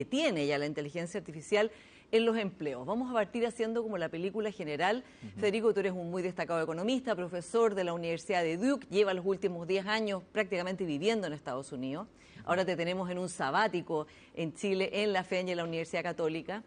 tiene ya la inteligencia artificial en los empleos. Vamos a partir haciendo como la película general. Federico, tú eres un muy destacado economista, profesor de la Universidad de Duke, lleva los últimos 10 años prácticamente viviendo en Estados Unidos. Ahora te tenemos en un sabático en Chile, en la FEN y en la Universidad Católica.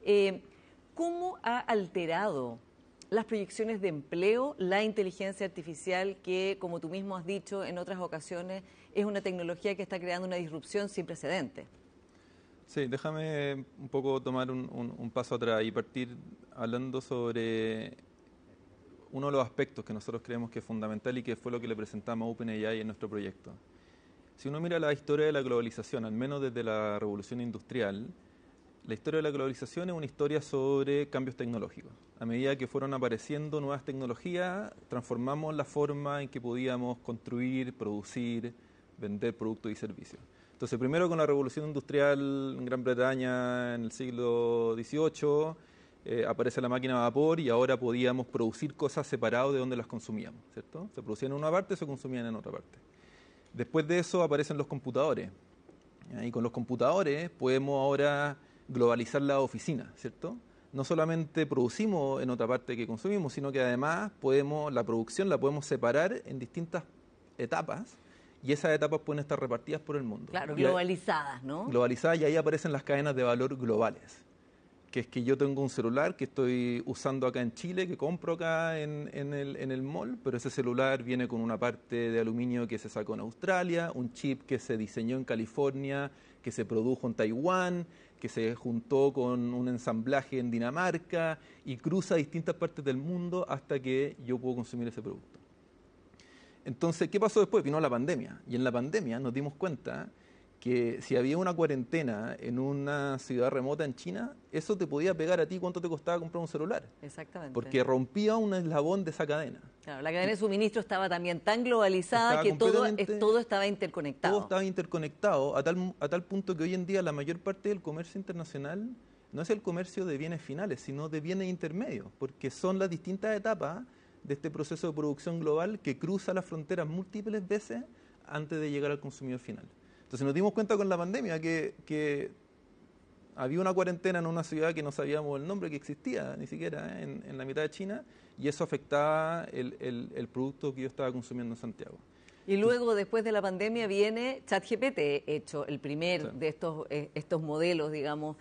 ¿Cómo ha alterado las proyecciones de empleo la inteligencia artificial que, como tú mismo has dicho en otras ocasiones, es una tecnología que está creando una disrupción sin precedentes? Sí, déjame un poco tomar un paso atrás y partir hablando sobre uno de los aspectos que nosotros creemos que es fundamental y que fue lo que le presentamos a OpenAI en nuestro proyecto. Si uno mira la historia de la globalización, al menos desde la revolución industrial, la historia de la globalización es una historia sobre cambios tecnológicos. A medida que fueron apareciendo nuevas tecnologías, transformamos la forma en que podíamos construir, producir, vender productos y servicios. Entonces, primero con la revolución industrial en Gran Bretaña en el siglo XVIII, aparece la máquina a vapor y ahora podíamos producir cosas separadas de donde las consumíamos, ¿cierto? Se producían en una parte, se consumían en otra parte. Después de eso aparecen los computadores. Y con los computadores podemos ahora globalizar la oficina, ¿cierto? No solamente producimos en otra parte que consumimos, sino que además la producción la podemos separar en distintas etapas y esas etapas pueden estar repartidas por el mundo. Claro, globalizadas, ¿no? Globalizadas, y ahí aparecen las cadenas de valor globales, que es que yo tengo un celular que estoy usando acá en Chile, que compro acá en el mall, pero ese celular viene con una parte de aluminio que se sacó en Australia, un chip que se diseñó en California, que se produjo en Taiwán, que se juntó con un ensamblaje en Dinamarca y cruza distintas partes del mundo hasta que yo puedo consumir ese producto. Entonces, ¿qué pasó después? Vino la pandemia, y en la pandemia nos dimos cuenta que si había una cuarentena en una ciudad remota en China, eso te podía pegar a ti cuánto te costaba comprar un celular. Exactamente. Porque rompía un eslabón de esa cadena. Claro, la cadena de suministro estaba también tan globalizada que todo estaba interconectado. Todo estaba interconectado a tal punto que hoy en día la mayor parte del comercio internacional no es el comercio de bienes finales, sino de bienes intermedios, porque son las distintas etapas de este proceso de producción global que cruza las fronteras múltiples veces antes de llegar al consumidor final. Entonces nos dimos cuenta con la pandemia que había una cuarentena en una ciudad que no sabíamos el nombre que existía ni siquiera en la mitad de China, y eso afectaba el producto que yo estaba consumiendo en Santiago. Y luego, después de la pandemia, viene ChatGPT, hecho el primer Sí. de estos modelos, digamos,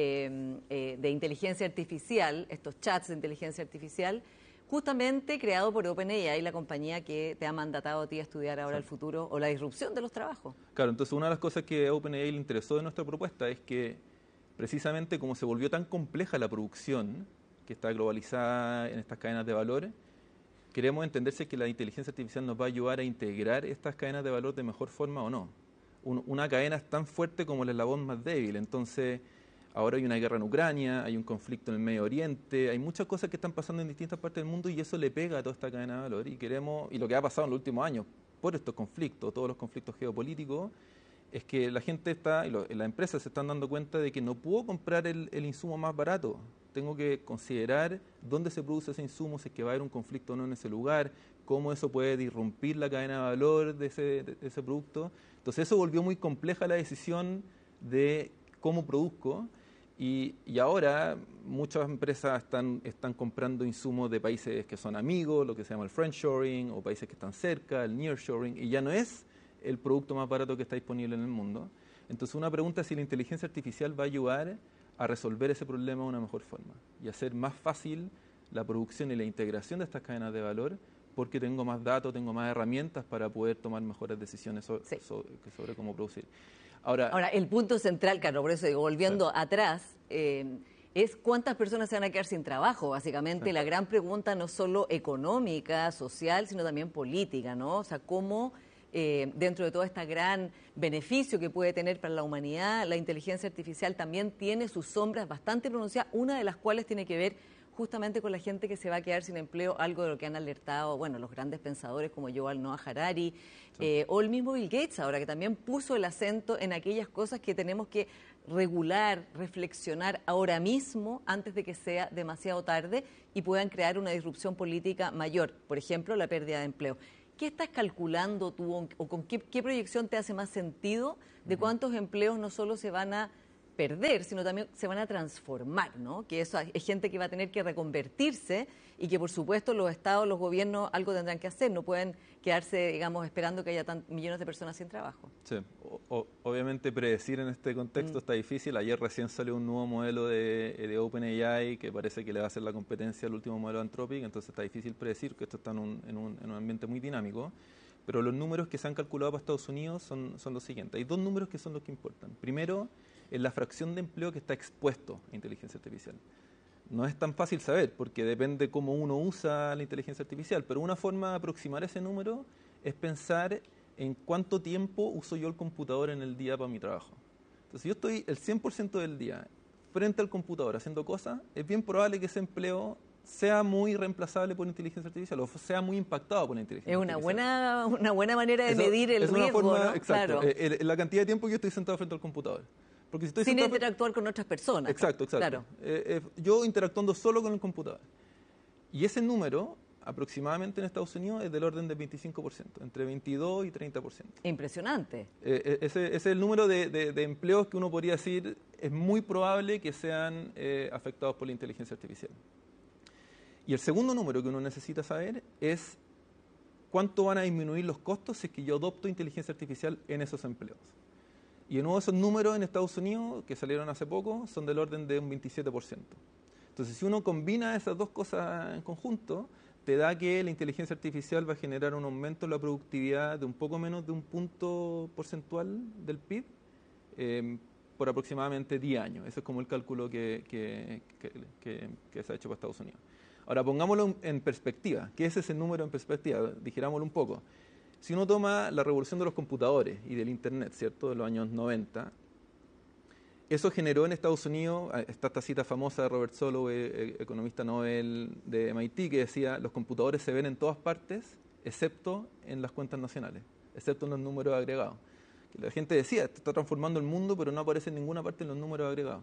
de inteligencia artificial, estos chats de inteligencia artificial, justamente creado por OpenAI, la compañía que te ha mandatado a ti a estudiar ahora el futuro o la disrupción de los trabajos. Claro, entonces una de las cosas que a OpenAI le interesó de nuestra propuesta es que precisamente como se volvió tan compleja la producción, que está globalizada en estas cadenas de valor, queremos entender si es que la inteligencia artificial nos va a ayudar a integrar estas cadenas de valor de mejor forma o no. Una cadena es tan fuerte como el eslabón más débil, entonces ahora hay una guerra en Ucrania, hay un conflicto en el Medio Oriente, hay muchas cosas que están pasando en distintas partes del mundo y eso le pega a toda esta cadena de valor. Y lo que ha pasado en los últimos años por estos conflictos, todos los conflictos geopolíticos, es que la gente las empresas se están dando cuenta de que no puedo comprar el insumo más barato. Tengo que considerar dónde se produce ese insumo, si es que va a haber un conflicto o no en ese lugar, cómo eso puede disrumpir la cadena de valor de ese producto. Entonces eso volvió muy compleja la decisión de cómo produzco. Y ahora muchas empresas están comprando insumos de países que son amigos, lo que se llama el friendshoring, o países que están cerca, el nearshoring, y ya no es el producto más barato que está disponible en el mundo. Entonces una pregunta es si la inteligencia artificial va a ayudar a resolver ese problema de una mejor forma y hacer más fácil la producción y la integración de estas cadenas de valor, porque tengo más datos, tengo más herramientas para poder tomar mejores decisiones sobre cómo producir. Ahora, el punto central, claro, por eso digo, volviendo atrás, es cuántas personas se van a quedar sin trabajo, básicamente. La gran pregunta no solo económica, social, sino también política, ¿no? O sea, cómo dentro de todo este gran beneficio que puede tener para la humanidad, la inteligencia artificial también tiene sus sombras bastante pronunciadas, una de las cuales tiene que ver justamente con la gente que se va a quedar sin empleo, algo de lo que han alertado, bueno, los grandes pensadores como Yuval Noah Harari, o el mismo Bill Gates ahora, que también puso el acento en aquellas cosas que tenemos que regular, reflexionar ahora mismo, antes de que sea demasiado tarde y puedan crear una disrupción política mayor, por ejemplo, la pérdida de empleo. ¿Qué estás calculando tú o con qué proyección te hace más sentido de cuántos empleos no solo se van a perder, sino también se van a transformar, ¿no? Que eso es gente que va a tener que reconvertirse y que, por supuesto, los estados, los gobiernos algo tendrán que hacer, no pueden quedarse, digamos, esperando que haya millones de personas sin trabajo. Sí, obviamente predecir en este contexto está difícil. Ayer recién salió un nuevo modelo de OpenAI que parece que le va a hacer la competencia al último modelo de Anthropic, entonces está difícil predecir, que esto está en un ambiente muy dinámico. Pero los números que se han calculado para Estados Unidos son los siguientes. Hay dos números que son los que importan. Primero, es la fracción de empleo que está expuesto a inteligencia artificial. No es tan fácil saber, porque depende cómo uno usa la inteligencia artificial, pero una forma de aproximar ese número es pensar en cuánto tiempo uso yo el computador en el día para mi trabajo. Entonces, si yo estoy el 100% del día frente al computador haciendo cosas, es bien probable que ese empleo sea muy reemplazable por inteligencia artificial o sea muy impactado por la inteligencia artificial. Es una buena manera de medir el riesgo, forma, ¿no? Exacto, Claro. La cantidad de tiempo que yo estoy sentado frente al computador. Porque si estoy Sin sentado interactuar con otras personas. Exacto. Claro. Yo interactuando solo con el computador. Y ese número, aproximadamente en Estados Unidos, es del orden del 25%, entre 22 y 30%. Impresionante. Ese es el número de empleos que uno podría decir es muy probable que sean afectados por la inteligencia artificial. Y el segundo número que uno necesita saber es cuánto van a disminuir los costos si es que yo adopto inteligencia artificial en esos empleos. Y de nuevo esos números en Estados Unidos, que salieron hace poco, son del orden de un 27%. Entonces, si uno combina esas dos cosas en conjunto, te da que la inteligencia artificial va a generar un aumento en la productividad de un poco menos de un punto porcentual del PIB por aproximadamente 10 años. Ese es como el cálculo que se ha hecho para Estados Unidos. Ahora, pongámoslo en perspectiva. ¿Qué es ese número en perspectiva? Digerámoslo un poco. Si uno toma la revolución de los computadores y del Internet, ¿cierto?, de los años 90, eso generó en Estados Unidos, está esta cita famosa de Robert Solow, economista Nobel de MIT, que decía, los computadores se ven en todas partes, excepto en las cuentas nacionales, excepto en los números agregados. La gente decía, esto está transformando el mundo, pero no aparece en ninguna parte en los números agregados.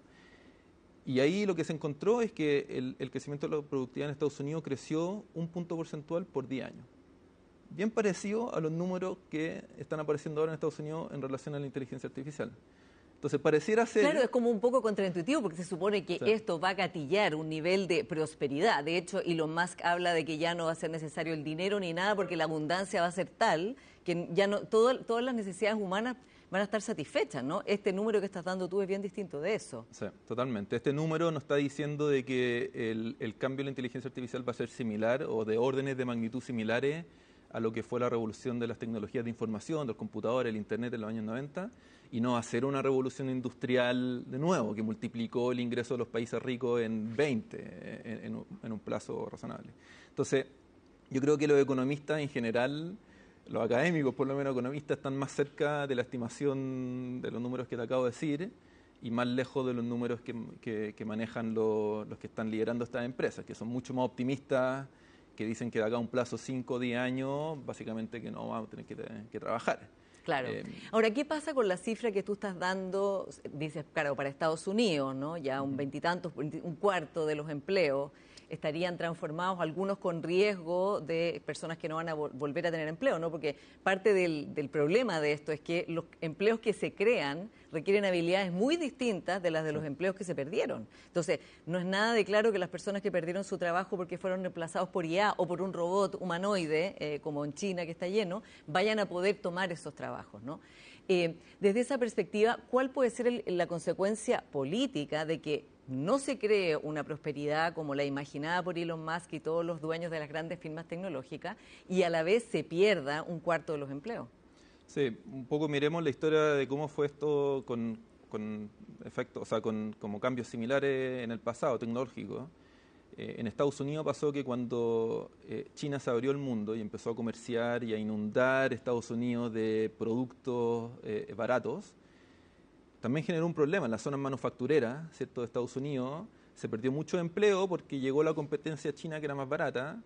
Y ahí lo que se encontró es que el crecimiento de la productividad en Estados Unidos creció un punto porcentual por 10 años. Bien parecido a los números que están apareciendo ahora en Estados Unidos en relación a la inteligencia artificial. Entonces, pareciera ser... Claro, es como un poco contraintuitivo porque se supone que Sí. esto va a gatillar un nivel de prosperidad. De hecho, Elon Musk habla de que ya no va a ser necesario el dinero ni nada porque la abundancia va a ser tal que ya no todas las necesidades humanas van a estar satisfechas, ¿no? Este número que estás dando tú es bien distinto de eso. Sí, totalmente. Este número nos está diciendo de que el cambio en la inteligencia artificial va a ser similar o de órdenes de magnitud similares a lo que fue la revolución de las tecnologías de información, del computador, el Internet en los años 90, y no va a ser una revolución industrial de nuevo, que multiplicó el ingreso de los países ricos en 20 en un plazo razonable. Entonces, yo creo que los economistas en general, los académicos por lo menos economistas, están más cerca de la estimación de los números que te acabo de decir y más lejos de los números que manejan los que están liderando estas empresas, que son mucho más optimistas, que dicen que de acá a un plazo 5 o 10 años, básicamente que no vamos a tener que trabajar. Claro. Ahora, ¿qué pasa con la cifra que tú estás dando? Dices, claro, para Estados Unidos, ¿no? Ya un veintitantos, un cuarto de los empleos estarían transformados, algunos con riesgo de personas que no van a volver a tener empleo, ¿no? Porque parte del problema de esto es que los empleos que se crean requieren habilidades muy distintas de las de los empleos que se perdieron. Entonces, no es nada de claro que las personas que perdieron su trabajo porque fueron reemplazados por IA o por un robot humanoide, como en China que está lleno, vayan a poder tomar esos trabajos, ¿no? Desde esa perspectiva, ¿cuál puede ser la consecuencia política de que no se cree una prosperidad como la imaginada por Elon Musk y todos los dueños de las grandes firmas tecnológicas y a la vez se pierda un cuarto de los empleos? Sí, un poco miremos la historia de cómo fue esto con efectos, o sea, como cambios similares en el pasado tecnológico. En Estados Unidos pasó que cuando China se abrió al mundo y empezó a comerciar y a inundar Estados Unidos de productos baratos, también generó un problema en las zonas manufactureras, ¿cierto?, de Estados Unidos. Se perdió mucho empleo porque llegó la competencia china que era más barata.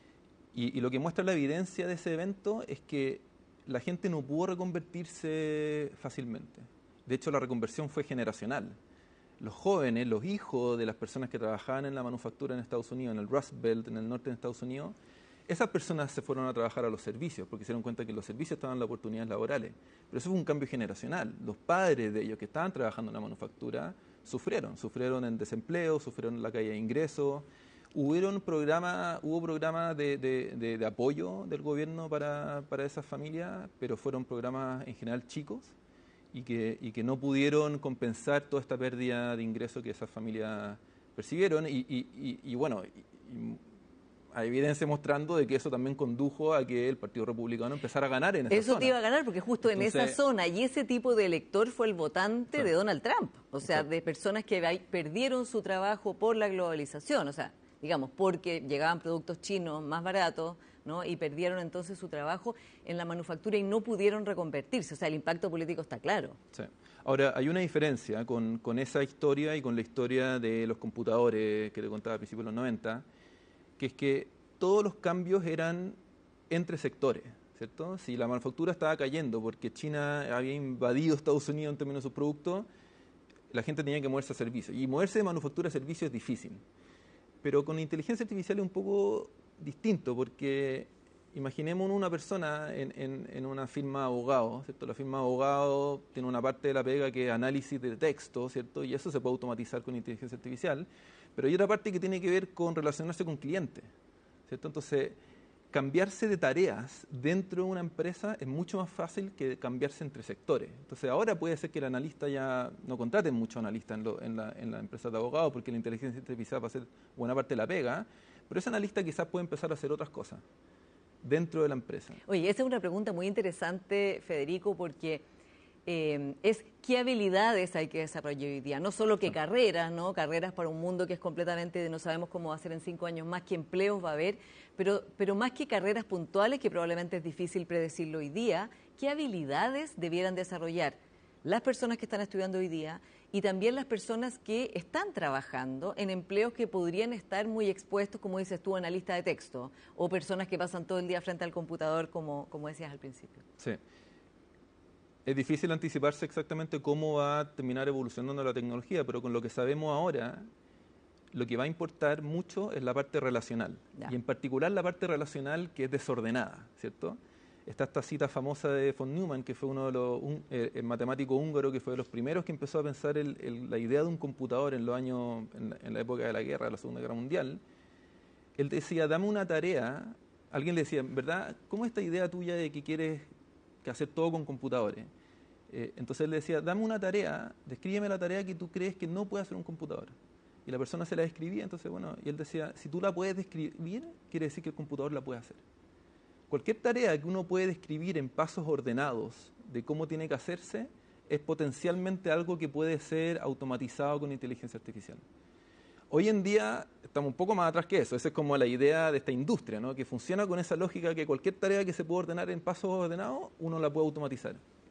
Y lo que muestra la evidencia de ese evento es que la gente no pudo reconvertirse fácilmente. De hecho, la reconversión fue generacional. Los jóvenes, los hijos de las personas que trabajaban en la manufactura en Estados Unidos, en el Rust Belt, en el norte de Estados Unidos, Esas personas se fueron a trabajar a los servicios porque se dieron cuenta que los servicios estaban las oportunidades laborales. Pero eso fue un cambio generacional. Los padres de ellos que estaban trabajando en la manufactura sufrieron en desempleo, sufrieron en la caída de ingresos. Hubo programas de apoyo del gobierno para esas familias, pero fueron programas en general chicos y que no pudieron compensar toda esta pérdida de ingresos que esas familias percibieron. Hay evidencia mostrando de que eso también condujo a que el Partido Republicano empezara a ganar en esa zona. Eso te iba a ganar porque justo en esa zona y ese tipo de elector fue el votante de Donald Trump, o sea, de personas que perdieron su trabajo por la globalización, o sea, digamos, porque llegaban productos chinos más baratos, ¿no? Y perdieron entonces su trabajo en la manufactura y no pudieron reconvertirse, o sea, el impacto político está claro. Sí. Ahora, hay una diferencia con esa historia y con la historia de los computadores que te contaba a principios de los 90, que es que todos los cambios eran entre sectores, ¿cierto? Si la manufactura estaba cayendo porque China había invadido Estados Unidos en términos de sus productos, la gente tenía que moverse a servicios. Y moverse de manufactura a servicios es difícil. Pero con inteligencia artificial es un poco distinto, porque imaginemos una persona en una firma de abogados, ¿cierto? La firma de abogados tiene una parte de la pega que es análisis de texto, ¿cierto? Y eso se puede automatizar con inteligencia artificial. Pero hay otra parte que tiene que ver con relacionarse con clientes, ¿cierto? Entonces, cambiarse de tareas dentro de una empresa es mucho más fácil que cambiarse entre sectores. Entonces, ahora puede ser que el analista ya no contraten mucho analista en la empresa de abogados porque la inteligencia artificial va a hacer buena parte de la pega, pero ese analista quizás puede empezar a hacer otras cosas dentro de la empresa. Oye, esa es una pregunta muy interesante, Federico, porque es qué habilidades hay que desarrollar hoy día, no solo qué carreras, ¿no? Carreras para un mundo que es completamente, no sabemos cómo va a ser en 5 años más, qué empleos va a haber, pero más que carreras puntuales, que probablemente es difícil predecirlo hoy día, qué habilidades debieran desarrollar las personas que están estudiando hoy día y también las personas que están trabajando en empleos que podrían estar muy expuestos, como dices tú, analista de texto, o personas que pasan todo el día frente al computador, como decías al principio. Sí. Es difícil anticiparse exactamente cómo va a terminar evolucionando la tecnología, pero con lo que sabemos ahora, lo que va a importar mucho es la parte relacional. Ya. Y en particular la parte relacional que es desordenada, ¿cierto? Está esta cita famosa de von Neumann, que fue uno de los el matemático húngaro que fue de los primeros que empezó a pensar la idea de un computador en la época de la guerra, de la Segunda Guerra Mundial. Él decía, dame una tarea. Alguien le decía, ¿verdad? ¿Cómo es esta idea tuya de que quieres hacer todo con computadores? Entonces él le decía, dame una tarea, descríbeme la tarea que tú crees que no puede hacer un computador. Y la persona se la describía, entonces y él decía, si tú la puedes describir, quiere decir que el computador la puede hacer. Cualquier tarea que uno puede describir en pasos ordenados de cómo tiene que hacerse, es potencialmente algo que puede ser automatizado con inteligencia artificial. Hoy en día estamos un poco más atrás que eso. Esa es como la idea de esta industria, ¿no? Que funciona con esa lógica que cualquier tarea que se pueda ordenar en pasos ordenados, uno la puede automatizar.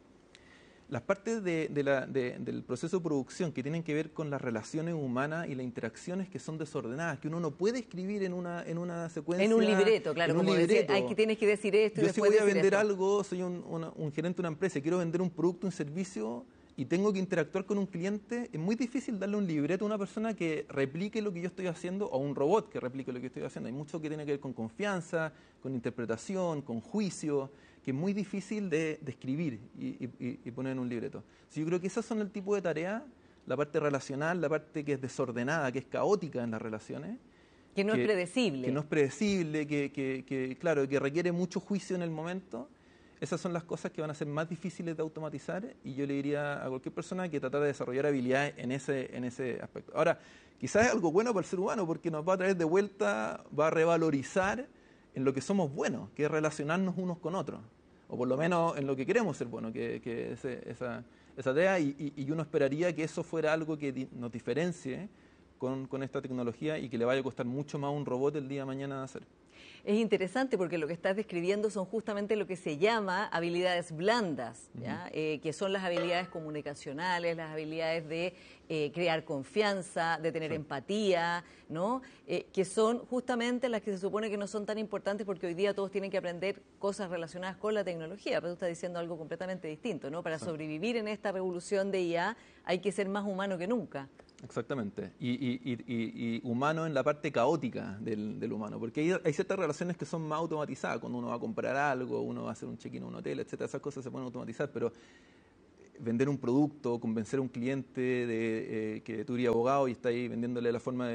Las partes del proceso de producción que tienen que ver con las relaciones humanas y las interacciones que son desordenadas, que uno no puede escribir en una secuencia. En un libreto, claro, como decir, tienes que decir esto y yo después si voy a vender esto. algo, soy un gerente de una empresa y quiero vender un producto, un servicio y tengo que interactuar con un cliente, es muy difícil darle un libreto a una persona que replique lo que yo estoy haciendo o a un robot que replique lo que yo estoy haciendo. Hay mucho que tiene que ver con confianza, con interpretación, con juicio, que es muy difícil de escribir y poner en un libreto. Yo creo que esas son el tipo de tareas, la parte relacional, la parte que es desordenada, que es caótica en las relaciones. Que no es predecible. Que no es predecible, claro, que requiere mucho juicio en el momento. Esas son las cosas que van a ser más difíciles de automatizar y yo le diría a cualquier persona que tratar de desarrollar habilidades en ese aspecto. Ahora, quizás es algo bueno para el ser humano porque nos va a traer de vuelta, va a revalorizar en lo que somos buenos, que es relacionarnos unos con otros, o por lo menos en lo que queremos ser buenos, que es esa tarea, y uno esperaría que eso fuera algo que nos diferencie con esta tecnología y que le vaya a costar mucho más a un robot el día de mañana hacer. Es interesante porque lo que estás describiendo son justamente lo que se llama habilidades blandas, ¿ya? Que son las habilidades comunicacionales, las habilidades de crear confianza, de tener empatía, ¿no? Que son justamente las que se supone que no son tan importantes porque hoy día todos tienen que aprender cosas relacionadas con la tecnología, pero tú estás diciendo algo completamente distinto, ¿no? Para sobrevivir en esta revolución de IA hay que ser más humano que nunca. Exactamente. Y humano en la parte caótica del humano, porque hay ciertas relaciones que son más automatizadas. Cuando uno va a comprar algo, uno va a hacer un check-in a un hotel, etcétera, esas cosas se pueden automatizar, pero vender un producto, convencer a un cliente de que tú eres abogado y está ahí vendiéndole la forma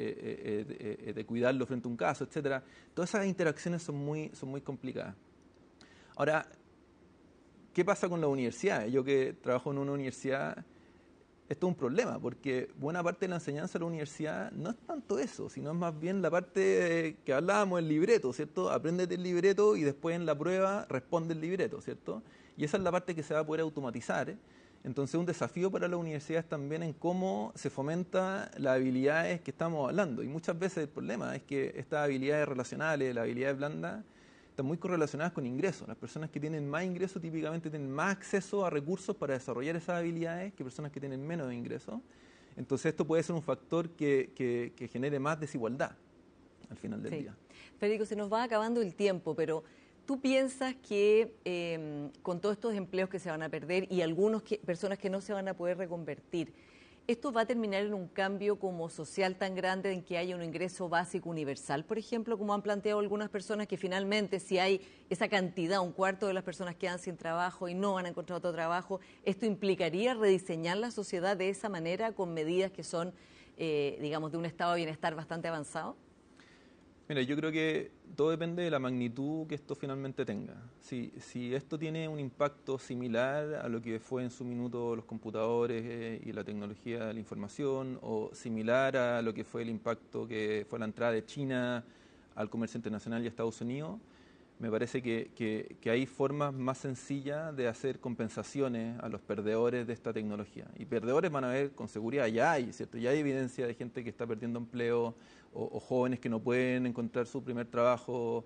de cuidarlo frente a un caso, etcétera. Todas esas interacciones son muy complicadas. Ahora, ¿qué pasa con las universidades? Yo que trabajo en una universidad, esto es un problema, porque buena parte de la enseñanza de la universidad no es tanto eso, sino es más bien la parte que hablábamos, el libreto, ¿cierto? Apréndete el libreto y después en la prueba responde el libreto, ¿cierto? Y esa es la parte que se va a poder automatizar. Entonces, un desafío para las universidades también en cómo se fomenta las habilidades que estamos hablando. Y muchas veces el problema es que estas habilidades relacionales, las habilidades blandas, están muy correlacionadas con ingresos. Las personas que tienen más ingresos típicamente tienen más acceso a recursos para desarrollar esas habilidades que personas que tienen menos ingresos. Entonces esto puede ser un factor que genere más desigualdad al final del día. Federico, se nos va acabando el tiempo, pero ¿tú piensas que con todos estos empleos que se van a perder y algunas personas que no se van a poder reconvertir, esto va a terminar en un cambio como social tan grande en que haya un ingreso básico universal, por ejemplo, como han planteado algunas personas, que finalmente si hay esa cantidad, un cuarto de las personas quedan sin trabajo y no van a encontrar otro trabajo, esto implicaría rediseñar la sociedad de esa manera con medidas que son, digamos, de un estado de bienestar bastante avanzado? Mira, yo creo que todo depende de la magnitud que esto finalmente tenga. Si esto tiene un impacto similar a lo que fue en su minuto los computadores y la tecnología de la información, o similar a lo que fue el impacto que fue la entrada de China al comercio internacional y a Estados Unidos, me parece que hay formas más sencillas de hacer compensaciones a los perdedores de esta tecnología. Y perdedores van a haber con seguridad, ya hay, ¿cierto? Ya hay evidencia de gente que está perdiendo empleo, o jóvenes que no pueden encontrar su primer trabajo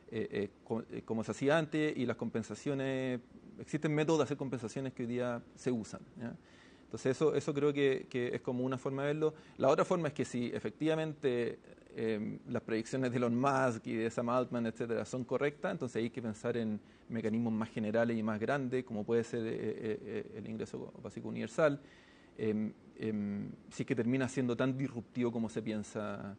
como se hacía antes, y las compensaciones, existen métodos de hacer compensaciones que hoy día se usan, ¿ya? Entonces eso creo que es como una forma de verlo. La otra forma es que si efectivamente las predicciones de Elon Musk y de Sam Altman, etcétera, son correctas, entonces hay que pensar en mecanismos más generales y más grandes, como puede ser el ingreso básico universal, si es que termina siendo tan disruptivo como se piensa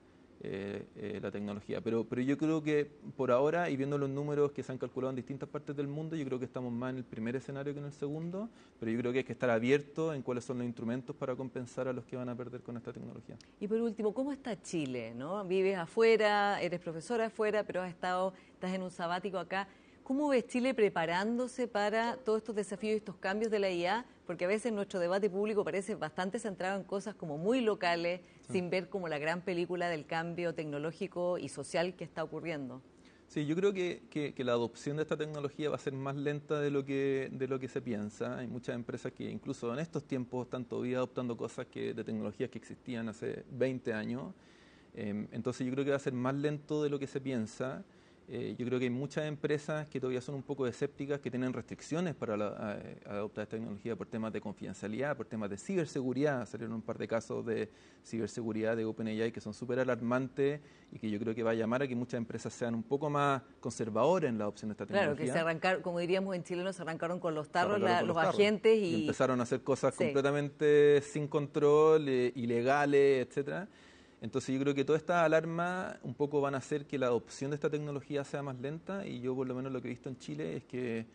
la tecnología. Pero yo creo que por ahora, y viendo los números que se han calculado en distintas partes del mundo, yo creo que estamos más en el primer escenario que en el segundo, pero yo creo que hay que estar abierto en cuáles son los instrumentos para compensar a los que van a perder con esta tecnología. Y por último, ¿cómo está Chile, ¿no? Vives afuera, eres profesora afuera, pero estás en un sabático acá. ¿Cómo ves Chile preparándose para todos estos desafíos y estos cambios de la IA? Porque a veces nuestro debate público parece bastante centrado en cosas como muy locales, sin ver como la gran película del cambio tecnológico y social que está ocurriendo. Sí, yo creo que la adopción de esta tecnología va a ser más lenta de lo que se piensa. Hay muchas empresas que incluso en estos tiempos están todavía adoptando cosas de tecnologías que existían hace 20 años. Entonces yo creo que va a ser más lento de lo que se piensa. Yo creo que hay muchas empresas que todavía son un poco escépticas, que tienen restricciones para adoptar esta tecnología por temas de confidencialidad, por temas de ciberseguridad. Salieron un par de casos de ciberseguridad de OpenAI que son súper alarmantes y que yo creo que va a llamar a que muchas empresas sean un poco más conservadoras en la adopción de esta tecnología. Claro, que se arrancaron, como diríamos en chileno, se arrancaron con los tarros los agentes y empezaron a hacer cosas completamente sin control, ilegales, etcétera. Entonces yo creo que todas estas alarmas un poco van a hacer que la adopción de esta tecnología sea más lenta, y yo por lo menos lo que he visto en Chile es que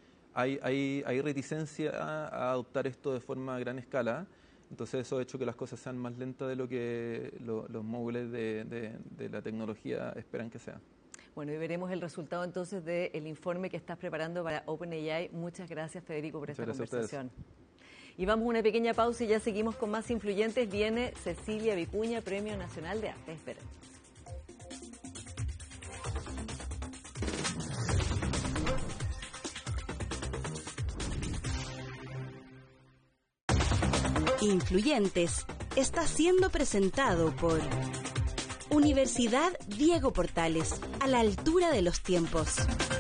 hay reticencia a adoptar esto de forma a gran escala. Entonces eso ha hecho que las cosas sean más lentas de lo que los móviles de la tecnología esperan que sean. Bueno, y veremos el resultado entonces del informe que estás preparando para OpenAI. Muchas gracias, Federico, por esta conversación. Y vamos a una pequeña pausa y ya seguimos con más influyentes. Viene Cecilia Vicuña, Premio Nacional de Arte. Esperen. Influyentes está siendo presentado por Universidad Diego Portales, a la altura de los tiempos.